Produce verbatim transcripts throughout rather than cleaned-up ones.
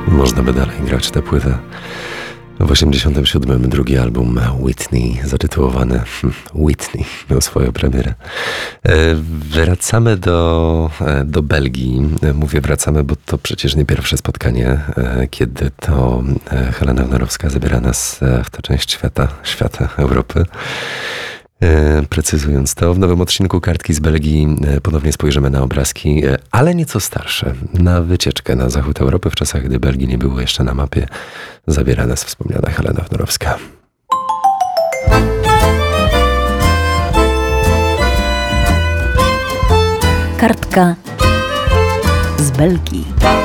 Można by dalej grać tę płytę. W osiemdziesiątym siódmym drugi album Whitney, zatytułowany Whitney, miał swoją premierę. Wracamy do, do Belgii. Mówię wracamy, bo to przecież nie pierwsze spotkanie, kiedy to Helena Wnorowska zabiera nas w tę część świata, świata Europy. Precyzując to, w nowym odcinku Kartki z Belgii ponownie spojrzymy na obrazki, ale nieco starsze, na wycieczkę na zachód Europy w czasach, gdy Belgii nie było jeszcze na mapie. Zabiera nas wspomniana Helena Wnorowska. Kartka z Belgii.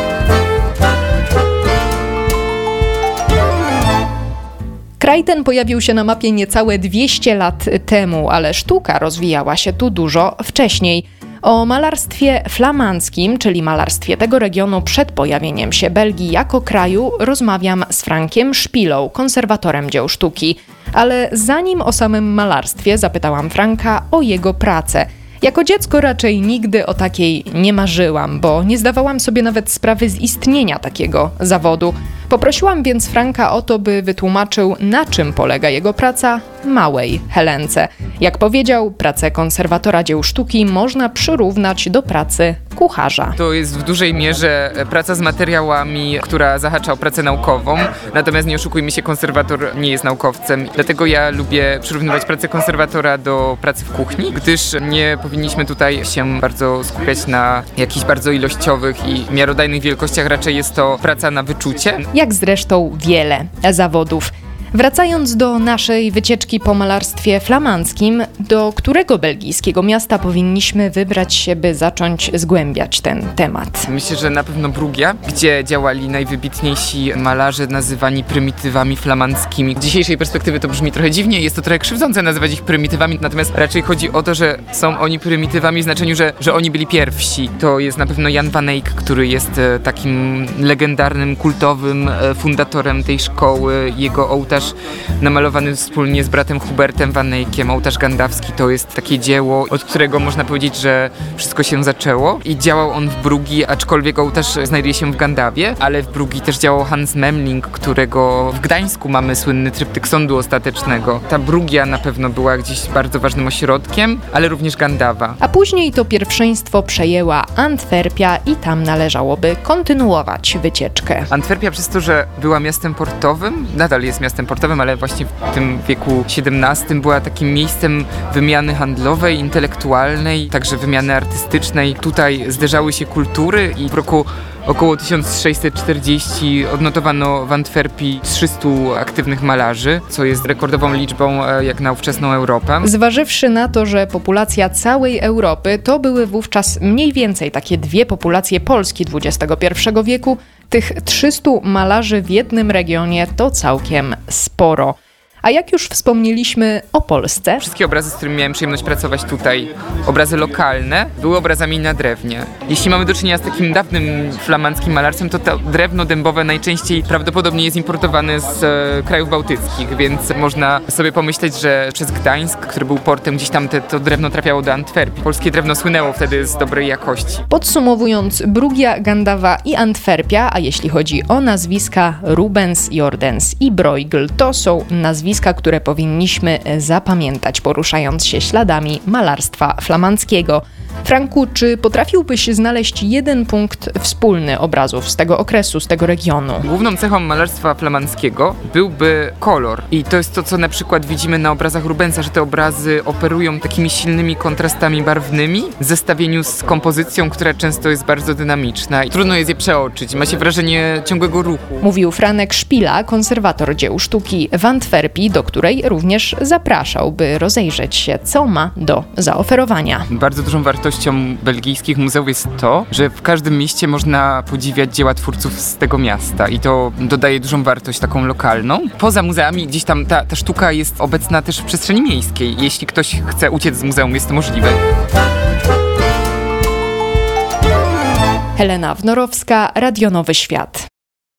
Kraj ten pojawił się na mapie niecałe dwieście lat temu, ale sztuka rozwijała się tu dużo wcześniej. O malarstwie flamandzkim, czyli malarstwie tego regionu przed pojawieniem się Belgii jako kraju, rozmawiam z Frankiem Szpilą, konserwatorem dzieł sztuki. Ale zanim o samym malarstwie, zapytałam Franka o jego pracę. Jako dziecko raczej nigdy o takiej nie marzyłam, bo nie zdawałam sobie nawet sprawy z istnienia takiego zawodu. Poprosiłam więc Franka o to, by wytłumaczył, na czym polega jego praca małej Helence. Jak powiedział, pracę konserwatora dzieł sztuki można przyrównać do pracy kucharza. To jest w dużej mierze praca z materiałami, która zahacza o pracę naukową, natomiast nie oszukujmy się, konserwator nie jest naukowcem. Dlatego ja lubię przyrównywać pracę konserwatora do pracy w kuchni, gdyż nie powinniśmy tutaj się bardzo skupiać na jakichś bardzo ilościowych i miarodajnych wielkościach, raczej jest to praca na wyczucie. Jak zresztą wiele zawodów. Wracając do naszej wycieczki po malarstwie flamandzkim, do którego belgijskiego miasta powinniśmy wybrać się, by zacząć zgłębiać ten temat? Myślę, że na pewno Brugia, gdzie działali najwybitniejsi malarze nazywani prymitywami flamandzkimi. Z dzisiejszej perspektywy to brzmi trochę dziwnie, jest to trochę krzywdzące nazywać ich prymitywami, natomiast raczej chodzi o to, że są oni prymitywami w znaczeniu, że, że oni byli pierwsi. To jest na pewno Jan van Eyck, który jest takim legendarnym, kultowym fundatorem tej szkoły. Jego ołtarz namalowany wspólnie z bratem Hubertem van Eyckiem, ołtarz gandawski, to jest takie dzieło, od którego można powiedzieć, że wszystko się zaczęło. I działał on w Brugii, aczkolwiek ołtarz znajduje się w Gandawie, ale w Brugii też działał Hans Memling, którego w Gdańsku mamy słynny tryptyk sądu ostatecznego. Ta Brugia na pewno była gdzieś bardzo ważnym ośrodkiem, ale również Gandawa. A później to pierwszeństwo przejęła Antwerpia i tam należałoby kontynuować wycieczkę. Antwerpia przez to, że była miastem portowym, nadal jest miastem portowym, ale właśnie w tym wieku siedemnastym była takim miejscem wymiany handlowej, intelektualnej, także wymiany artystycznej. Tutaj zderzały się kultury i w roku około tysiąc sześćset czterdziestym odnotowano w Antwerpii trzystu aktywnych malarzy, co jest rekordową liczbą jak na ówczesną Europę. Zważywszy na to, że populacja całej Europy to były wówczas mniej więcej takie dwie populacje Polski dwudziestego pierwszego wieku, tych trzystu malarzy w jednym regionie to całkiem sporo. A jak już wspomnieliśmy o Polsce... Wszystkie obrazy, z którymi miałem przyjemność pracować tutaj, obrazy lokalne, były obrazami na drewnie. Jeśli mamy do czynienia z takim dawnym flamandzkim malarstwem, to to drewno dębowe najczęściej prawdopodobnie jest importowane z e, krajów bałtyckich, więc można sobie pomyśleć, że przez Gdańsk, który był portem, gdzieś tam te, to drewno trafiało do Antwerpii. Polskie drewno słynęło wtedy z dobrej jakości. Podsumowując, Brugia, Gandawa i Antwerpia, a jeśli chodzi o nazwiska Rubens, Jordens i Bruegel, to są nazwiska, które powinniśmy zapamiętać, poruszając się śladami malarstwa flamandzkiego. Franku, czy potrafiłbyś znaleźć jeden punkt wspólny obrazów z tego okresu, z tego regionu? Główną cechą malarstwa flamandzkiego byłby kolor. I to jest to, co na przykład widzimy na obrazach Rubensa, że te obrazy operują takimi silnymi kontrastami barwnymi w zestawieniu z kompozycją, która często jest bardzo dynamiczna i trudno jest je przeoczyć. Ma się wrażenie ciągłego ruchu. Mówił Franek Szpila, konserwator dzieł sztuki w Antwerpii, do której również zapraszał, by rozejrzeć się, co ma do zaoferowania. Bardzo dużą wartością belgijskich muzeów jest to, że w każdym mieście można podziwiać dzieła twórców z tego miasta i to dodaje dużą wartość taką lokalną. Poza muzeami gdzieś tam ta, ta sztuka jest obecna też w przestrzeni miejskiej. Jeśli ktoś chce uciec z muzeum, jest to możliwe. Helena Wnorowska, Radio Nowy Świat.